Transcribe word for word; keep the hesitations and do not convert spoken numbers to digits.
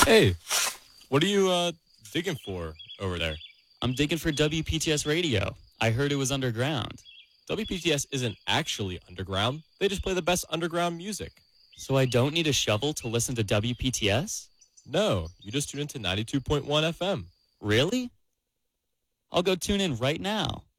Hey, what are you uh digging for over there? I'm digging for W P T S radio. I heard it was underground. W P T S isn't actually underground. They just play the best underground music. So I don't need a shovel to listen to W P T S? No, you just tune into ninety-two point one F M. Really? I'll go tune in right now.